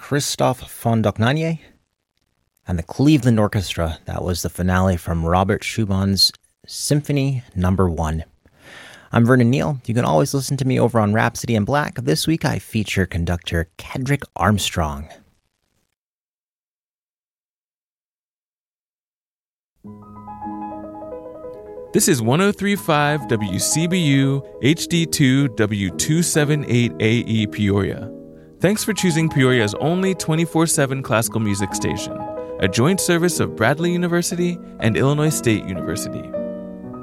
Christoph von Dohnanyi, and the Cleveland Orchestra. That was the finale from Robert Schumann's Symphony No. 1. I'm Vernon Neal. You can always listen to me over on Rhapsody in Black. This week I feature conductor Kedrick Armstrong. This is 103.5 WCBU HD2 W278AE Peoria. Thanks for choosing Peoria's only 24/7 classical music station, a joint service of Bradley University and Illinois State University.